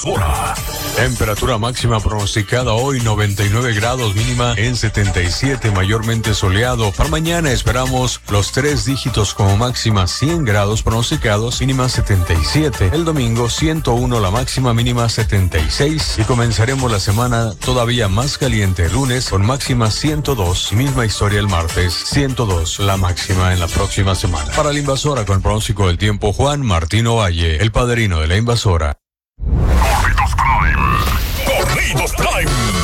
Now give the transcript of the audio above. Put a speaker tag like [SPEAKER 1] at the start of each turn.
[SPEAKER 1] Invasora.
[SPEAKER 2] Temperatura máxima pronosticada hoy 99 grados, mínima en 77, mayormente soleado. Para mañana esperamos los 3 dígitos como máxima, 100 grados pronosticados, mínima 77. El domingo 101 la máxima, mínima 76. Y comenzaremos la semana todavía más caliente el lunes con máxima 102. Misma historia el martes, 102 la máxima en la próxima semana. Para la Invasora con pronóstico del tiempo, Juan Martino Valle, el padrino de la Invasora.
[SPEAKER 1] Corridos Prime.